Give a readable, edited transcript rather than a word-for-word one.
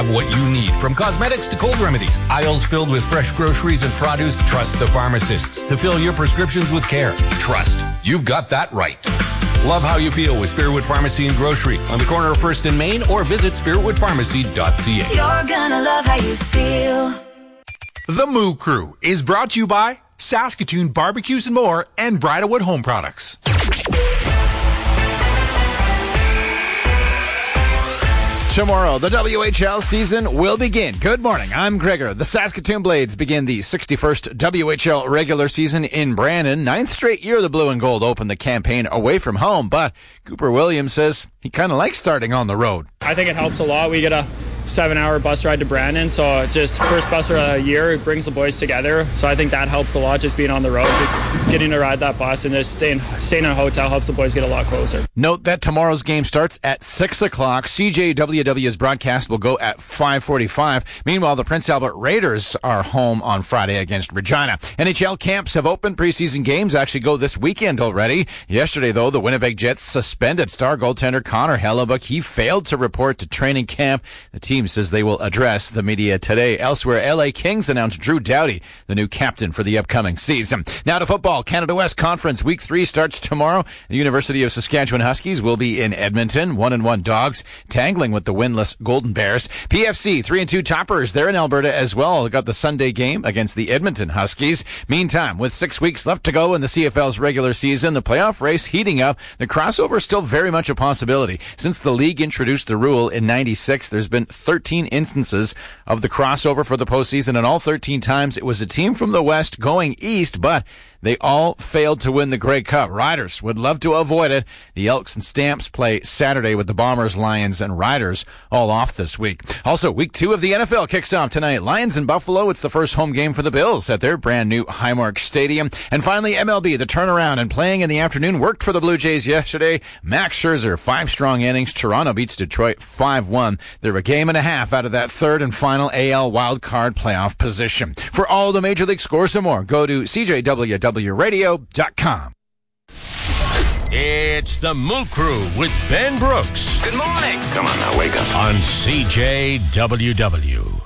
What you need, from cosmetics to cold remedies. Aisles filled with fresh groceries and produce. Trust the pharmacists to fill your prescriptions with care. Trust. You've got that right. Love how you feel with Spiritwood Pharmacy and Grocery on the corner of 1st and Main, or visit spiritwoodpharmacy.ca. You're gonna love how you feel. The Moo Crew is brought to you by Saskatoon Barbecues and More and Bridalwood Home Products. Tomorrow, the WHL season will begin. Good morning, I'm Gregor. The Saskatoon Blades begin the 61st WHL regular season in Brandon. 9th straight year the Blue and Gold opened the campaign away from home, but Cooper Williams says he kind of likes starting on the road. I think it helps a lot. We get a 7-hour bus ride to Brandon, so it's just first bus ride of the year. It brings the boys together, so I think that helps a lot, just being on the road, just getting to ride that bus, and just staying in a hotel helps the boys get a lot closer. Note that tomorrow's game starts at 6 o'clock. CJWW's broadcast will go at 5:45. Meanwhile, the Prince Albert Raiders are home on Friday against Regina. NHL camps have opened. Preseason games actually go this weekend already. Yesterday, though, the Winnipeg Jets suspended star goaltender Connor Hellebuyck. He failed to report to training camp. The team says they will address the media today. Elsewhere, LA Kings announced Drew Doughty, the new captain for the upcoming season. Now to football. Canada West Conference Week 3 starts tomorrow. The University of Saskatchewan Huskies will be in Edmonton. 1-1 Dogs tangling with the winless Golden Bears. PFC 3-2 toppers. They're in Alberta as well. They got the Sunday game against the Edmonton Huskies. Meantime, with 6 weeks left to go in the CFL's regular season, the playoff race heating up. The crossover is still very much a possibility. Since the league introduced the rule in 96, there's been 13 instances of the crossover for the postseason, and all 13 times it was a team from the West going east, but they all failed to win the Grey Cup. Riders would love to avoid it. The Elks and Stamps play Saturday with the Bombers, Lions, and Riders all off this week. Also, Week 2 of the NFL kicks off tonight. Lions in Buffalo. It's the first home game for the Bills at their brand new Highmark Stadium. And finally, MLB, the turnaround and playing in the afternoon worked for the Blue Jays yesterday. Max Scherzer, 5 strong innings. Toronto beats Detroit 5-1. They're a game and a half out of that third and final AL wildcard playoff position. For all the Major League scores and more, go to CJWWradio.com. It's the Moo Crew with Ben Brooks. Good morning. Come on now, wake up. On CJWW.